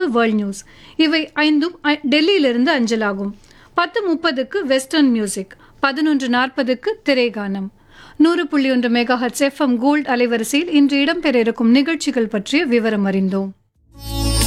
World news. இவை ஐந்தும் டெல்லியிலிருந்து அஞ்சலாகும். 10:30க்கு வெஸ்டர்ன் மியூசிக், 11:40க்கு திரைகானம். 100.1 மெகாஹெர்ட்ஸ் FM கோல்ட் அலைவரிசையில் இன்று இடம்பெற இருக்கும் நிகழ்ச்சிகள் பற்றிய விவரம் அறிந்தோம்.